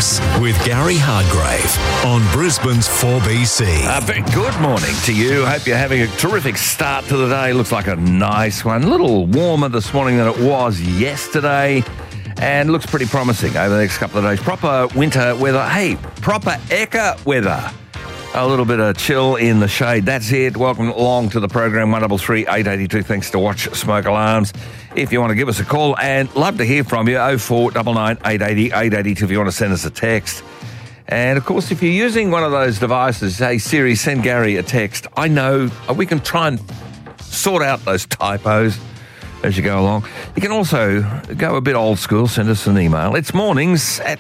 Mornings with Gary Hardgrave on Brisbane's 4BC. Very good morning to you. Hope you're having a terrific start to the day. Looks like a nice one. A little warmer this morning than it was yesterday, and looks pretty promising over the next couple of days. Proper winter weather. Hey, proper Eka weather. A little bit of chill in the shade. That's it. Welcome along to the program, 133 882. Thanks to Watch Smoke Alarms. If you want to give us a call, and love to hear from you, 0499 880 882 if you want to send us a text. And, of course, if you're using one of those devices, hey, Siri, send Gary a text. I know we can try and sort out those typos as you go along. You can also go a bit old school, send us an email. It's mornings at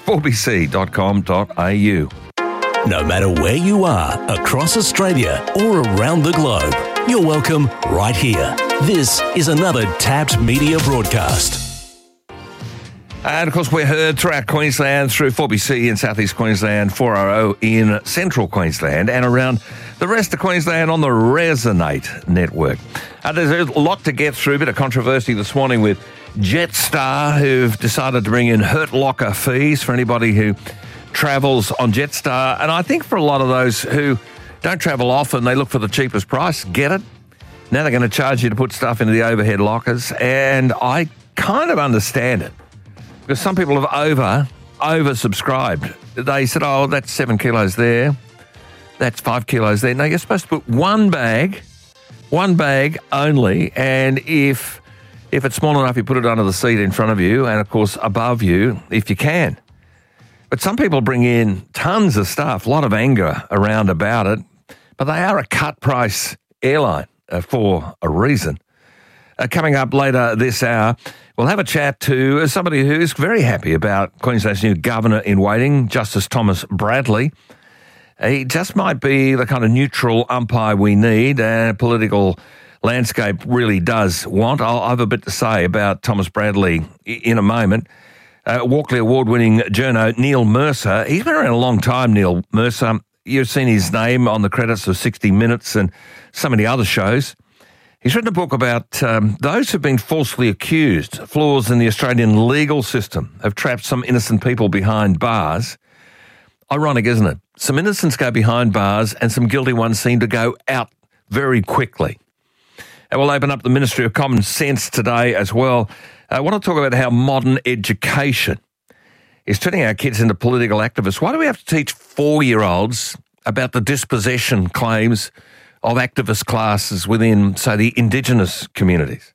4bc.com.au. No matter where you are, across Australia or around the globe, you're welcome right here. This is another Tapped Media broadcast. And, of course, we're heard throughout Queensland, through 4BC in southeast Queensland, 4RO in central Queensland, and around the rest of Queensland on the Resonate network. There's a lot to get through, a bit of controversy this morning with Jetstar, who've decided to bring in Hurt Locker fees for anybody who travels on Jetstar. And I think for a lot of those who don't travel often, they look for the cheapest price. Get it? Now they're going to charge you to put stuff into the overhead lockers, and I kind of understand it. Because some people have oversubscribed. They said, oh, that's 7 kilos there. That's 5 kilos there. No, you're supposed to put one bag only, and if it's small enough, you put it under the seat in front of you and, of course, above you if you can. But some people bring in tons of stuff, a lot of anger around about it, but they are a cut-price airline for a reason. Coming up later this hour, we'll have a chat to somebody who's very happy about Queensland's new governor in waiting, Justice Thomas Bradley. He just might be the kind of neutral umpire we need, and political landscape really does want. I'll have a bit to say about Thomas Bradley in a moment. Walkley Award-winning journo Neil Mercer. He's been around a long time, Neil Mercer. You've seen his name on the credits of 60 Minutes and so many other shows. He's written a book about those who've been falsely accused. Flaws in the Australian legal system have trapped some innocent people behind bars. Ironic, isn't it? Some innocents go behind bars and some guilty ones seem to go out very quickly. And we'll open up the Ministry of Common Sense today as well. I want to talk about how modern education is turning our kids into political activists. Why do we have to teach 4-year-olds about the dispossession claims of activist classes within, say, the Indigenous communities?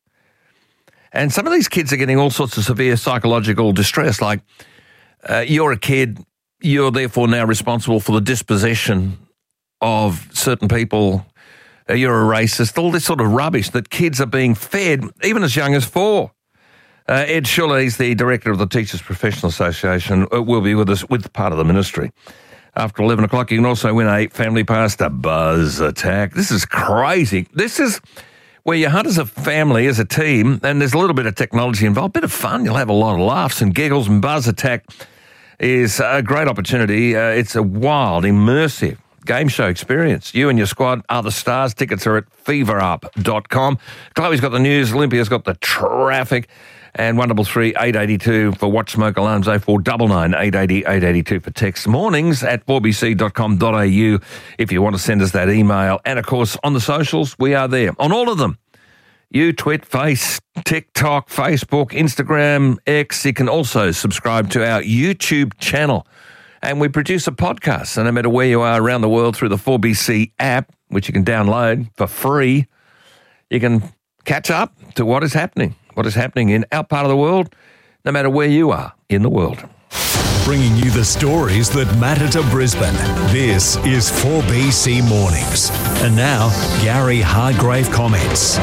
And some of these kids are getting all sorts of severe psychological distress, like you're a kid, you're therefore now responsible for the dispossession of certain people, you're a racist, all this sort of rubbish that kids are being fed even as young as 4. Ed Schuller, he's the director of the Teachers Professional Association, will be with us with part of the ministry. After 11 o'clock, you can also win a family pass to Buzz Attack. This is crazy. This is where you hunt as a family, as a team, and there's a little bit of technology involved, a bit of fun. You'll have a lot of laughs and giggles, and Buzz Attack is a great opportunity. It's a wild, immersive game show experience. You and your squad are the stars. Tickets are at feverup.com. Chloe's got the news. Olympia's got the traffic. And 133 882 for Watch Smoke Alarms, 0499 880 882 for text. Mornings at 4bc.com.au if you want to send us that email. And, of course, on the socials, we are there. On all of them. You, Twit, Face, TikTok, Facebook, Instagram, X. You can also subscribe to our YouTube channel. And we produce a podcast. So no matter where you are around the world through the 4BC app, which you can download for free, you can catch up to what is happening in our part of the world, no matter where you are in the world. Bringing you the stories that matter to Brisbane. This is 4BC Mornings. And now, Gary Hardgrave comments.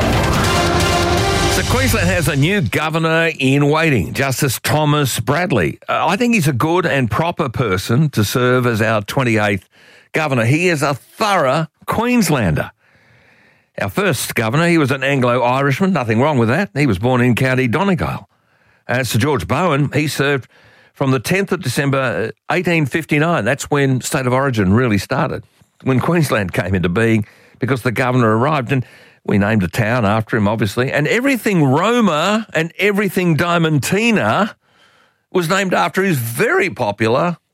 So Queensland has a new governor in waiting, Justice Thomas Bradley. I think he's a good and proper person to serve as our 28th governor. He is a thorough Queenslander. Our first governor, he was an Anglo-Irishman, nothing wrong with that. He was born in County Donegal. Sir George Bowen, he served from the 10th of December 1859. That's when State of Origin really started, when Queensland came into being, because the governor arrived. And we named a town after him, obviously. And everything Roma and everything Diamantina was named after his very popular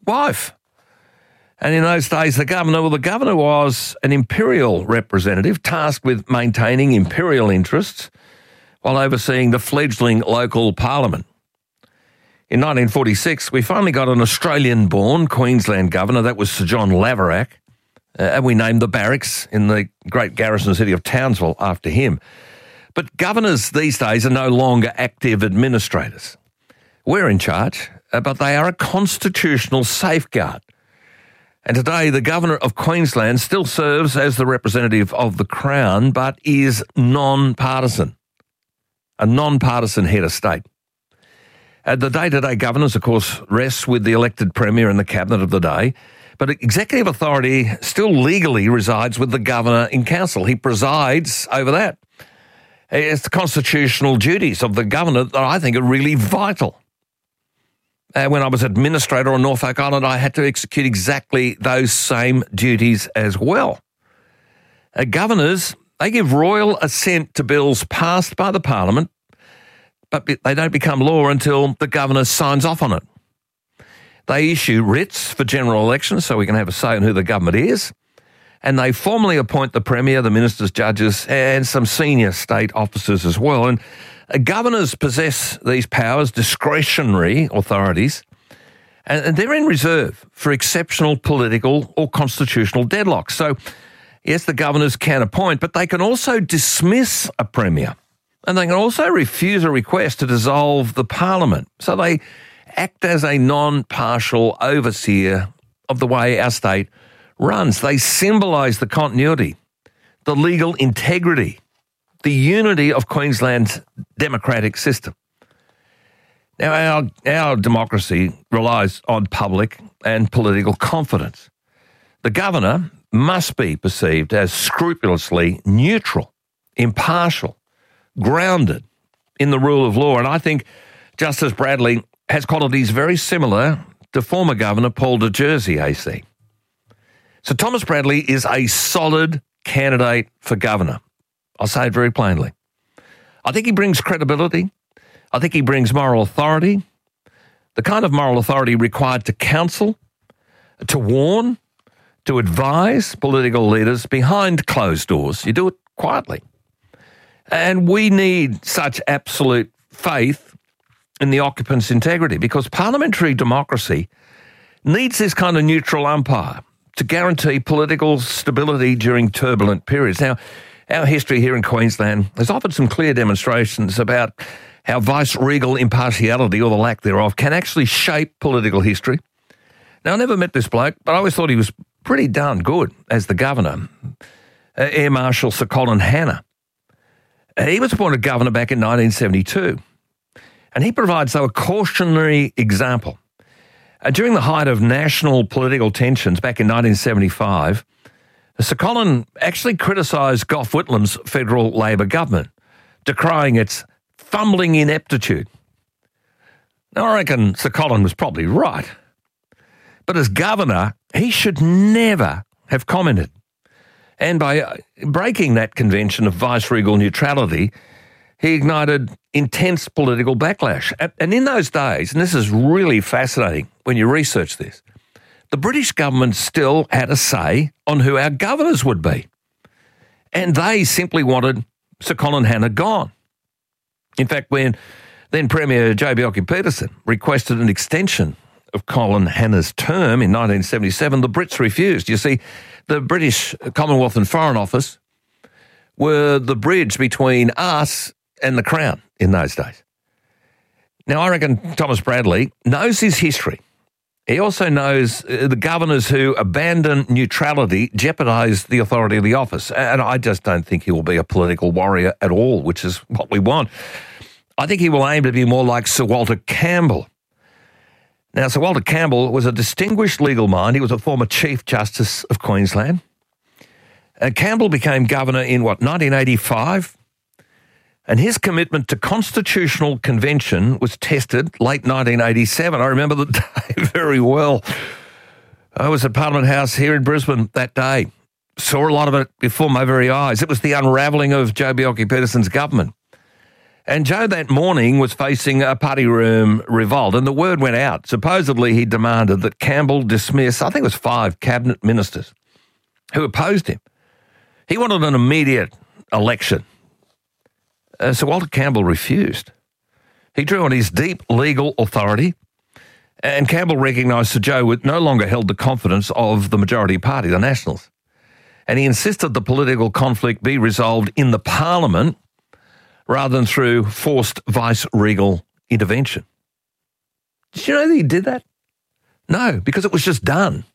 wife. And in those days, the governor was an imperial representative tasked with maintaining imperial interests while overseeing the fledgling local parliament. In 1946, we finally got an Australian-born Queensland governor. That was Sir John Laverack. And we named the barracks in the great garrison city of Townsville after him. But governors these days are no longer active administrators. We're in charge, but they are a constitutional safeguard. And today, the Governor of Queensland still serves as the representative of the Crown, but is non-partisan, a non-partisan head of state. The day-to-day governance, of course, rests with the elected Premier and the Cabinet of the day, but executive authority still legally resides with the Governor in Council. He presides over that. It's the constitutional duties of the Governor that I think are really vital. When I was administrator on Norfolk Island, I had to execute exactly those same duties as well. Governors, they give royal assent to bills passed by the Parliament, but they don't become law until the Governor signs off on it. They issue writs for general elections so we can have a say in who the government is, and they formally appoint the Premier, the ministers, judges, and some senior state officers as well. And governors possess these powers, discretionary authorities, and they're in reserve for exceptional political or constitutional deadlocks. So, yes, the governors can appoint, but they can also dismiss a Premier, and they can also refuse a request to dissolve the Parliament. So they act as a non-partial overseer of the way our state runs. They symbolise the continuity, the legal integrity, the unity of Queensland's democratic system. Now, our democracy relies on public and political confidence. The Governor must be perceived as scrupulously neutral, impartial, grounded in the rule of law. And I think Justice Bradley has qualities very similar to former Governor Paul de Jersey AC. So Thomas Bradley is a solid candidate for Governor. I'll say it very plainly. I think he brings credibility. I think he brings moral authority, the kind of moral authority required to counsel, to warn, to advise political leaders behind closed doors. You do it quietly. And we need such absolute faith in the occupant's integrity because parliamentary democracy needs this kind of neutral umpire to guarantee political stability during turbulent periods. Now, our history here in Queensland has offered some clear demonstrations about how vice-regal impartiality, or the lack thereof, can actually shape political history. Now, I never met this bloke, but I always thought he was pretty darn good as the Governor, Air Marshal Sir Colin Hanna. He was appointed Governor back in 1972, and he provides, though, a cautionary example. During the height of national political tensions back in 1975, Sir Colin actually criticised Gough Whitlam's federal Labor government, decrying its fumbling ineptitude. Now, I reckon Sir Colin was probably right. But as Governor, he should never have commented. And by breaking that convention of vice-regal neutrality, he ignited intense political backlash. And in those days, and this is really fascinating when you research this, the British government still had a say on who our governors would be. And they simply wanted Sir Colin Hanna gone. In fact, when then Premier Joh Bjelke-Petersen requested an extension of Colin Hanna's term in 1977, the Brits refused. You see, the British Commonwealth and Foreign Office were the bridge between us and the Crown in those days. Now, I reckon Thomas Bradley knows his history. He also knows the governors who abandon neutrality jeopardise the authority of the office. And I just don't think he will be a political warrior at all, which is what we want. I think he will aim to be more like Sir Walter Campbell. Now, Sir Walter Campbell was a distinguished legal mind. He was a former Chief Justice of Queensland. Campbell became governor in, 1985? And his commitment to constitutional convention was tested late 1987. I remember the day very well. I was at Parliament House here in Brisbane that day. Saw a lot of it before my very eyes. It was the unravelling of Joh Bjelke-Petersen's government. And Joe that morning was facing a party room revolt, and the word went out. Supposedly he demanded that Campbell dismiss, I think it was 5 cabinet ministers who opposed him. He wanted an immediate election. So Walter Campbell refused. He drew on his deep legal authority, and Campbell recognised Sir Joe no longer held the confidence of the majority party, the Nationals. And he insisted the political conflict be resolved in the Parliament rather than through forced vice-regal intervention. Did you know that he did that? No, because it was just done.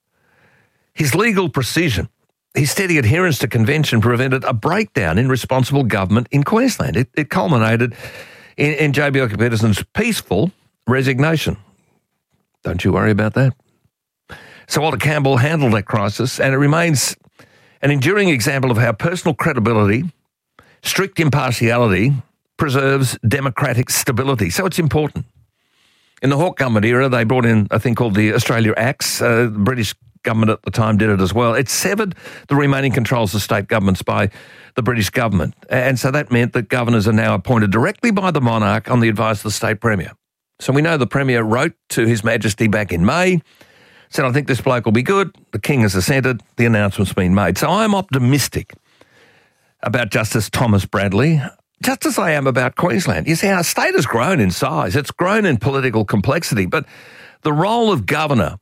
His legal precision, his steady adherence to convention prevented a breakdown in responsible government in Queensland. It culminated in Joh Bjelke-Petersen's peaceful resignation. Don't you worry about that. So Walter Campbell handled that crisis, and it remains an enduring example of how personal credibility, strict impartiality preserves democratic stability. So it's important. In the Hawke government era, they brought in a thing called the Australia Acts. The British government at the time did it as well. It severed the remaining controls of state governments by the British government. And so that meant that governors are now appointed directly by the monarch on the advice of the state premier. So we know the premier wrote to His Majesty back in May, said, I think this bloke will be good. The King has assented. The announcement's been made. So I'm optimistic about Justice Thomas Bradley, just as I am about Queensland. You see, our state has grown in size. It's grown in political complexity. But the role of governor,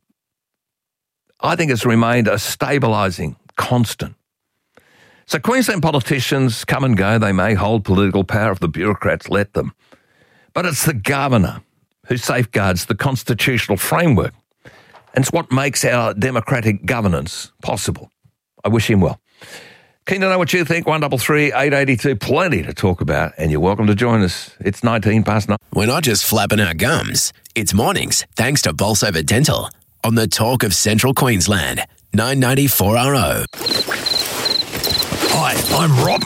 I think, has remained a stabilising constant. So Queensland politicians come and go. They may hold political power if the bureaucrats let them. But it's the governor who safeguards the constitutional framework. And it's what makes our democratic governance possible. I wish him well. Keen to know what you think? 133 882. Plenty to talk about, and you're welcome to join us. It's 19 past 9. We're not just flapping our gums. It's mornings, thanks to Bolsover Dental. On the Talk of Central Queensland, 990 4RO. Hi, I'm Rob.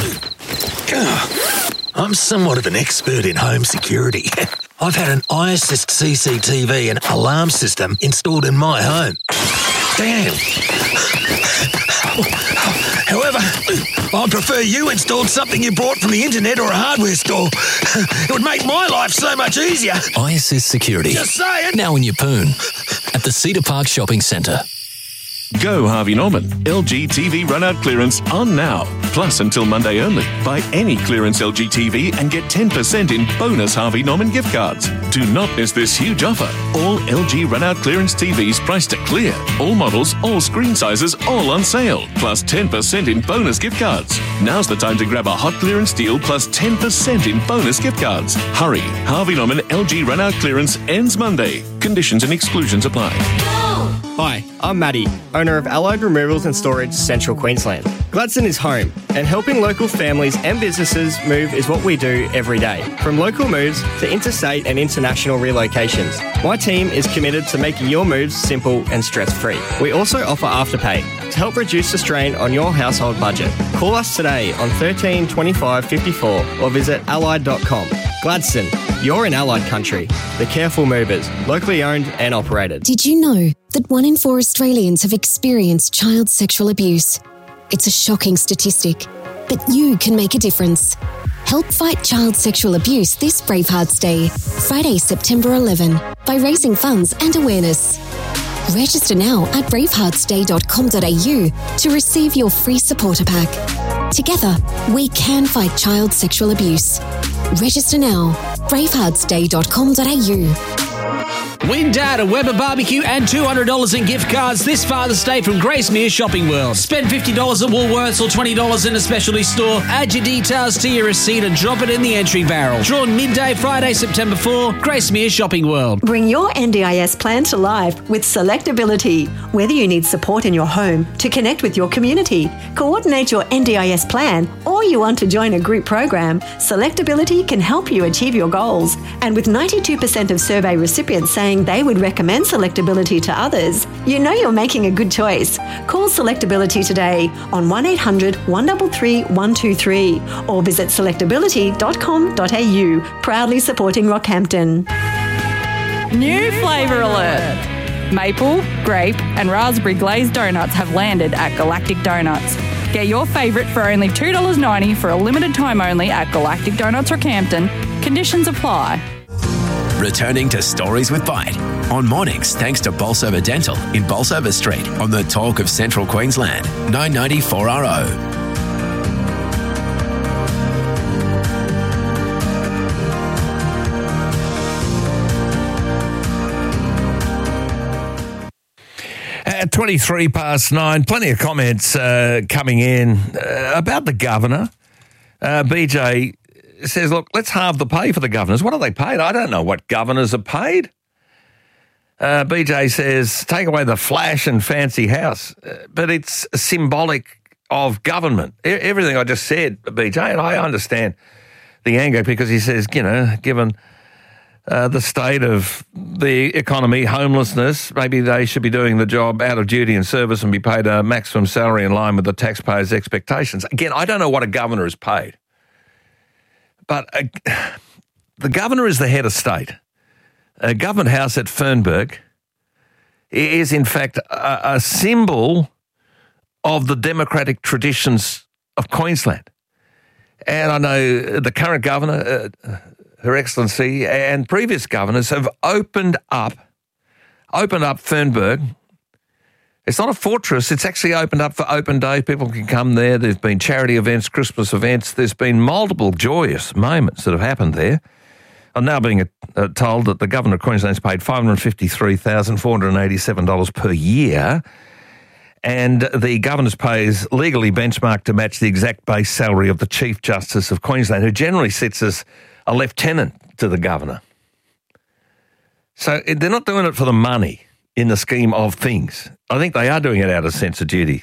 I'm somewhat of an expert in home security. I've had an iAssist CCTV and alarm system installed in my home. Damn. However, I prefer you installed something you bought from the internet or a hardware store. It would make my life so much easier. iAssist Security. Just saying. Now in your poon. At the Cedar Park Shopping Centre. Go Harvey Norman. LG TV run-out clearance on now. Plus until Monday only. Buy any clearance LG TV and get 10% in bonus Harvey Norman gift cards. Do not miss this huge offer. All LG run-out clearance TVs priced at clear. All models, all screen sizes, all on sale. Plus 10% in bonus gift cards. Now's the time to grab a hot clearance deal plus 10% in bonus gift cards. Hurry. Harvey Norman LG run-out clearance ends Monday. Conditions and exclusions apply. Hi, I'm Maddie, owner of Allied Removals and Storage, Central Queensland. Gladstone is home, and helping local families and businesses move is what we do every day. From local moves to interstate and international relocations, my team is committed to making your moves simple and stress-free. We also offer Afterpay to help reduce the strain on your household budget. Call us today on 13 25 54 or visit allied.com. Gladstone, you're in Allied country. The Careful Movers, locally owned and operated. Did you know that 1 in 4 Australians have experienced child sexual abuse? It's a shocking statistic, but you can make a difference. Help fight child sexual abuse this Bravehearts Day, Friday, September 11, by raising funds and awareness. Register now at braveheartsday.com.au to receive your free supporter pack. Together, we can fight child sexual abuse. Register now, braveheartsday.com.au. Win Dad a Weber barbecue and $200 in gift cards this Father's Day from Gracemere Shopping World. Spend $50 at Woolworths or $20 in a specialty store. Add your details to your receipt and drop it in the entry barrel. Drawn midday Friday, September 4, Gracemere Shopping World. Bring your NDIS plan to life with Selectability. Whether you need support in your home, to connect with your community, coordinate your NDIS plan, or you want to join a group program, Selectability can help you achieve your goals. And with 92% of survey recipients saying they would recommend Selectability to others, you know you're making a good choice. Call Selectability today on 1800 133 123 or visit selectability.com.au, proudly supporting Rockhampton. New flavour alert! Maple, grape and raspberry glazed donuts have landed at Galactic Donuts. Get your favourite for only $2.90 for a limited time only at Galactic Donuts Rockhampton. Conditions apply. Returning to Stories with Bite on mornings thanks to Bolsover Dental in Bolsover Street on the Talk of Central Queensland, 990 4RO. At 9:23, plenty of comments coming in about the governor. BJ says, look, let's halve the pay for the governors. What are they paid? I don't know what governors are paid. BJ says, take away the flash and fancy house. But it's symbolic of government. Everything I just said, BJ, and I understand the anger because he says, given the state of the economy, homelessness, maybe they should be doing the job out of duty and service and be paid a maximum salary in line with the taxpayers' expectations. Again, I don't know what a governor is paid. But the governor is the head of state. Government House at Fernberg is, in fact, a symbol of the democratic traditions of Queensland. And I know the current governor, Her Excellency, and previous governors have opened up Fernberg. It's not a fortress. It's actually opened up for open days. People can come there. There's been charity events, Christmas events. There's been multiple joyous moments that have happened there. I'm now being told that the Governor of Queensland is paid $553,487 per year, and the Governor's pay is legally benchmarked to match the exact base salary of the Chief Justice of Queensland, who generally sits as a lieutenant to the Governor. So they're not doing it for the money in the scheme of things. I think they are doing it out of sense of duty.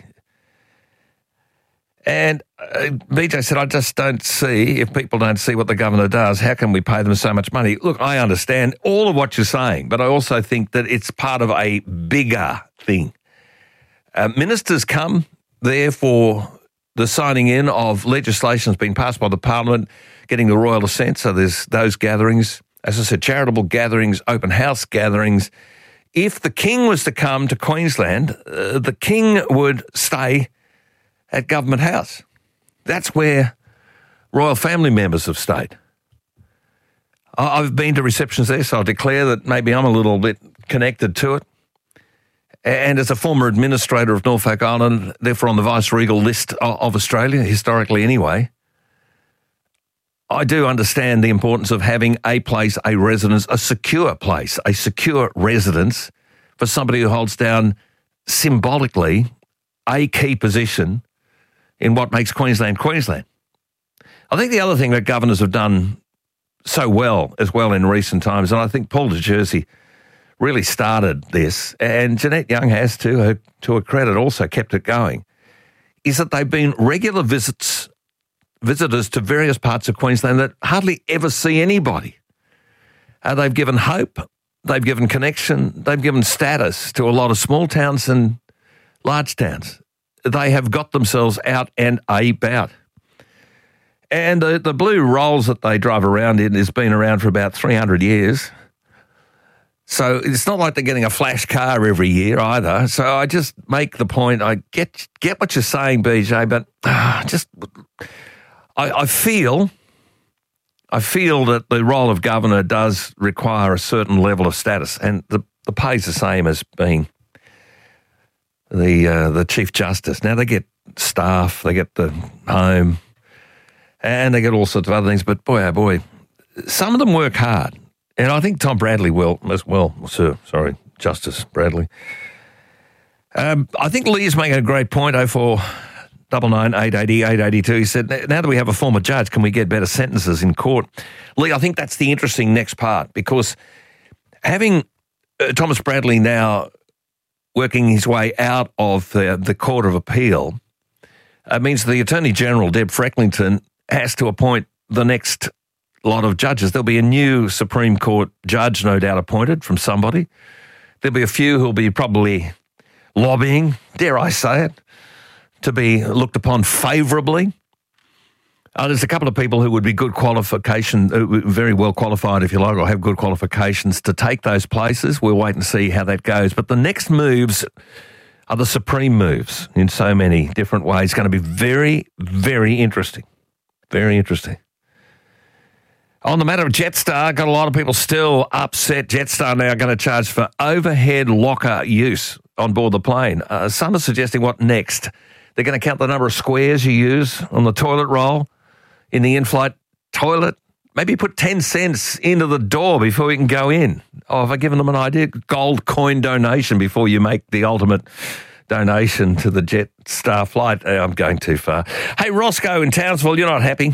And BJ said, I just don't see, if people don't see what the governor does, how can we pay them so much money? Look, I understand all of what you're saying, but I also think that it's part of a bigger thing. Ministers come there for the signing in of legislation that's been passed by the Parliament, getting the royal assent. So there's those gatherings, as I said, charitable gatherings, open house gatherings. If the King was to come to Queensland, the King would stay at Government House. That's where royal family members have stayed. I've been to receptions there, so I'll declare that maybe I'm a little bit connected to it. And as a former administrator of Norfolk Island, therefore on the vice-regal list of Australia, historically anyway, I do understand the importance of having a place, a residence, a secure place, a secure residence for somebody who holds down symbolically a key position in what makes Queensland Queensland. I think the other thing that governors have done so well as well in recent times, and I think Paul de Jersey really started this, and Jeanette Young has to her credit also kept it going, is that they've been regular visitors to various parts of Queensland that hardly ever see anybody. They've given hope, they've given connection, they've given status to a lot of small towns and large towns. They have got themselves out and about. And the blue Rolls that they drive around in has been around for about 300 years. So it's not like they're getting a flash car every year either. So I just make the point, I get what you're saying, BJ, but I feel that the role of governor does require a certain level of status, and the pay's the same as being the Chief Justice. Now they get staff, they get the home, and they get all sorts of other things. But boy, oh boy, some of them work hard, and I think Tom Bradley will as well. Justice Bradley. I think Lee's making a great point. 0499 880 882. He said, now that we have a former judge, can we get better sentences in court? Lee, I think that's the interesting next part, because having Thomas Bradley now working his way out of the Court of Appeal means the Attorney General, Deb Frecklington, has to appoint the next lot of judges. There'll be a new Supreme Court judge, no doubt, appointed from somebody. There'll be a few who'll be probably lobbying, dare I say it, to be looked upon favourably. There's a couple of people who would be good qualification, very well qualified, if you like, or have good qualifications to take those places. We'll wait and see how that goes. But the next moves, are the supreme moves in so many different ways. It's going to be very, very interesting. Very interesting. On the matter of Jetstar, got a lot of people still upset. Jetstar now going to charge for overhead locker use on board the plane. Some are suggesting what next? They're going to count the number of squares you use on the toilet roll in the in-flight toilet. Maybe put 10 cents into the door before you can go in. Oh, have I given them an idea? Gold coin donation before you make the ultimate donation to the Jetstar flight. I'm going too far. Hey, Roscoe in Townsville, you're not happy?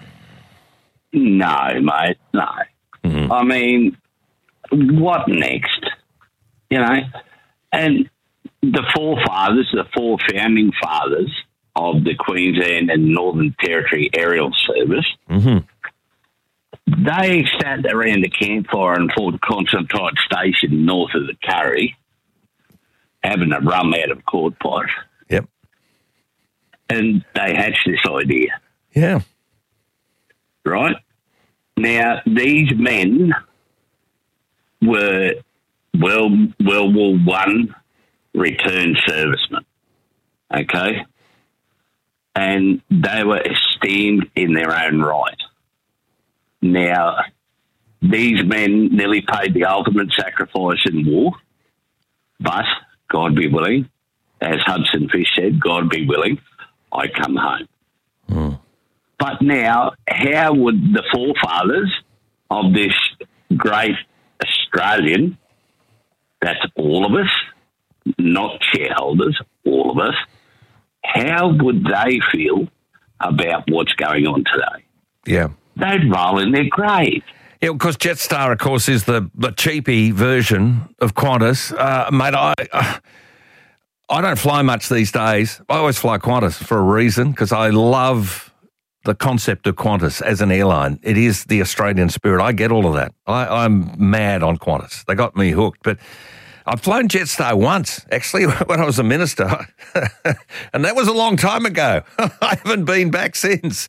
No, mate, no. Mm-hmm. I mean, what next? You know, and the forefathers, the four founding fathers of the Queensland and Northern Territory Aerial Service, they sat around the campfire in Fort Constantine Station north of the Curry, having a rum out of quart pot. Yep. And they hatched this idea. Yeah. Right? Now, these men were World War I returned servicemen, okay? And they were esteemed in their own right. Now, these men nearly paid the ultimate sacrifice in war, but, God be willing, as Hudson Fish said, God be willing, I come home. Mm. But now, how would the forefathers of this great Australian, that's all of us, not shareholders, all of us, how would they feel about what's going on today? Yeah. They'd roll in their grave. Yeah, because Jetstar, of course, is the cheapy version of Qantas. Mate, I don't fly much these days. I always fly Qantas for a reason, because I love the concept of Qantas as an airline. It is the Australian spirit. I get all of that. I'm mad on Qantas. They got me hooked. But I've flown Jetstar once, actually, when I was a minister. And that was a long time ago. I haven't been back since.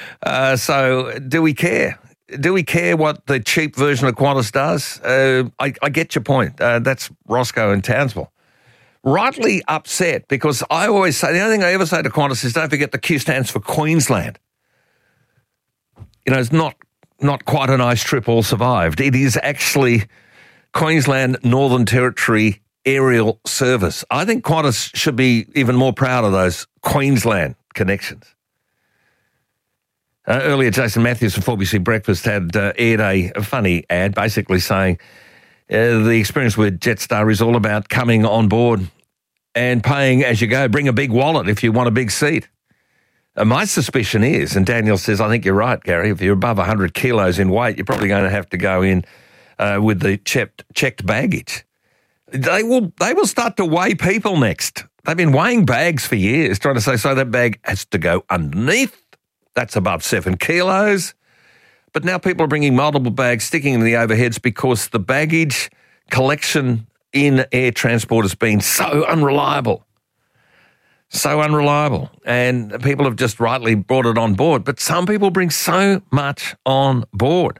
So do we care? Do we care what the cheap version of Qantas does? I get your point. That's Roscoe in Townsville. Rightly upset, because I always say, the only thing I ever say to Qantas is don't forget the Q stands for Queensland. You know, it's not quite a nice trip all survived. It is actually Queensland Northern Territory Aerial Service. I think Qantas should be even more proud of those Queensland connections. Earlier, Jason Matthews from 4BC Breakfast had aired a funny ad basically saying the experience with Jetstar is all about coming on board and paying as you go. Bring a big wallet if you want a big seat. My suspicion is, and Daniel says, I think you're right, Gary, if you're above 100 kilos in weight, you're probably going to have to go in with the checked baggage. They will start to weigh people next. They've been weighing bags for years, trying to say, so that bag has to go underneath. That's above 7 kilos. But now people are bringing multiple bags, sticking in the overheads because the baggage collection in air transport has been so unreliable. So unreliable. And people have just rightly brought it on board. But some people bring so much on board.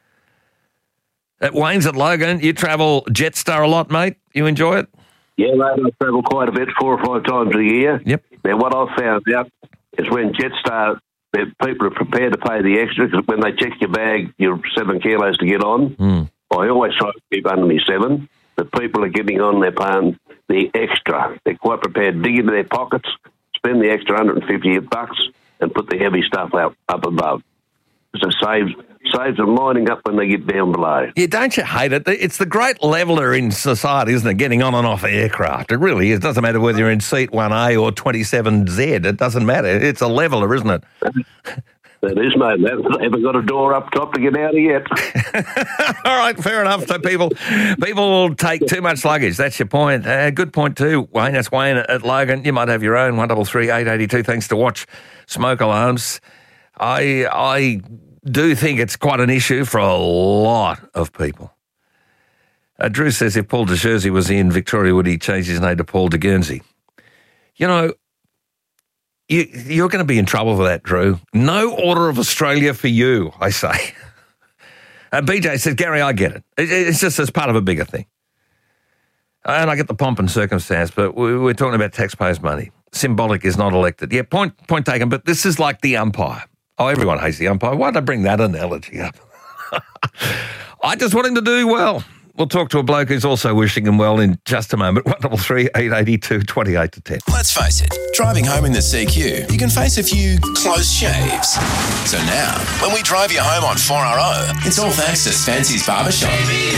At Wayne's at Logan, you travel Jetstar a lot, mate. You enjoy it? Yeah, mate, I travel quite a bit, 4 or 5 times a year. Yep. Now, what I've found out is when Jetstar, people are prepared to pay the extra, because when they check your bag, you're 7 kilos to get on. I always try to keep under me 7. The people are getting on, they're paying the extra. They're quite prepared to dig into their pockets, spend the extra $150 and put the heavy stuff up above. So saves them lining up when they get down below. Yeah, don't you hate it? It's the great leveller in society, isn't it, getting on and off aircraft. It really is. It doesn't matter whether you're in seat 1A or 27Z. It doesn't matter. It's a leveller, isn't it? That is, mate. They haven't got a door up top to get out of yet. All right, fair enough. So people will take too much luggage. That's your point. Good point too, Wayne. That's Wayne at Logan. You might have your own 133 882. Thanks to Watch Smoke Alarms. I do think it's quite an issue for a lot of people. Drew says if Paul de Jersey was in Victoria, would he change his name to Paul de Guernsey? You know, you're going to be in trouble for that, Drew. No Order of Australia for you, I say. BJ says, Gary, I get it. It's just as part of a bigger thing. And I get the pomp and circumstance, but we're talking about taxpayers' money. Symbolic is not elected. Yeah, point taken, but this is like the umpire. Oh, everyone hates the umpire. Why did I bring that analogy up? I just want him to do well. We'll talk to a bloke who's also wishing him well in just a moment. 133 882 28 to 10. Let's face it, driving home in the CQ, you can face a few close shaves. So now, when we drive you home on 4RO, it's all thanks to Spency's Barbershop.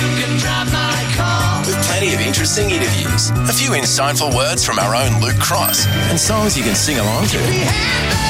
With plenty of interesting interviews, a few insightful words from our own Luke Cross, and songs you can sing along to.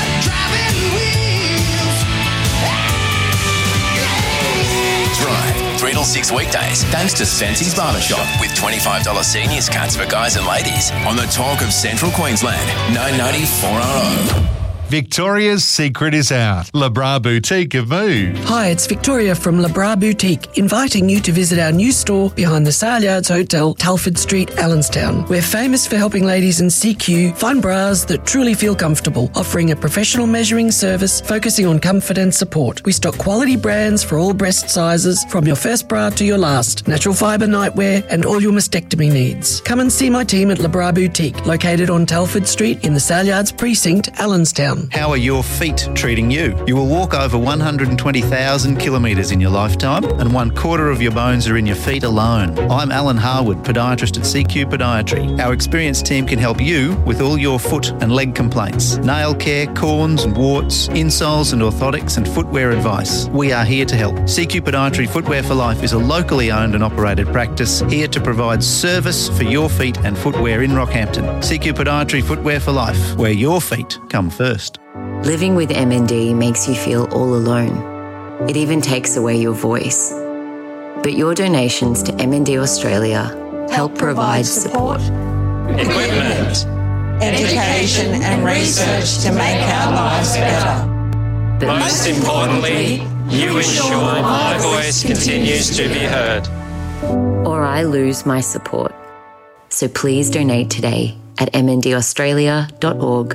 Drive 3 till 6 weekdays thanks to Spency's Barbershop with $25 seniors cuts for guys and ladies on the talk of Central Queensland, 990 4RO. Victoria's secret is out. Le Bras Boutique have moved. Hi, it's Victoria from Le Bras Boutique, inviting you to visit our new store behind the Saleyards Hotel, Telford Street, Allenstown. We're famous for helping ladies in CQ find bras that truly feel comfortable, offering a professional measuring service focusing on comfort and support. We stock quality brands for all breast sizes, from your first bra to your last, natural fibre nightwear and all your mastectomy needs. Come and see my team at Le Bras Boutique, located on Telford Street in the Saleyards Precinct, Allenstown. How are your feet treating you? You will walk over 120,000 kilometres in your lifetime, and 1/4 of your bones are in your feet alone. I'm Alan Harwood, podiatrist at CQ Podiatry. Our experienced team can help you with all your foot and leg complaints, nail care, corns and warts, insoles and orthotics and footwear advice. We are here to help. CQ Podiatry Footwear for Life is a locally owned and operated practice here to provide service for your feet and footwear in Rockhampton. CQ Podiatry Footwear for Life, where your feet come first. Living with MND makes you feel all alone. It even takes away your voice. But your donations to MND Australia help provide support, equipment, education and research to make our lives better. But most importantly, you ensure my voice continues to be heard. Or I lose my support. So please donate today at mndaustralia.org.au.